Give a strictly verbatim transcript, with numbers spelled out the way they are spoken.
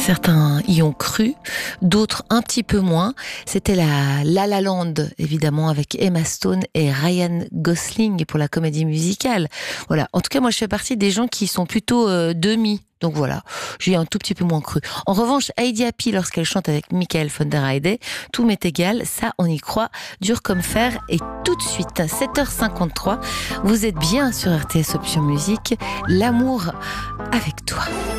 Certains y ont cru, d'autres un petit peu moins. C'était la La La Land, évidemment, avec Emma Stone et Ryan Gosling pour la comédie musicale. Voilà. En tout cas, moi, je fais partie des gens qui sont plutôt euh, demi. Donc voilà, j'ai un tout petit peu moins cru. En revanche, Heidi Happy, lorsqu'elle chante avec Michael von der Heide, tout m'est égal, ça on y croit, dur comme fer. Et tout de suite, à sept heures cinquante-trois, vous êtes bien sur R T S Option Musique, l'amour avec toi.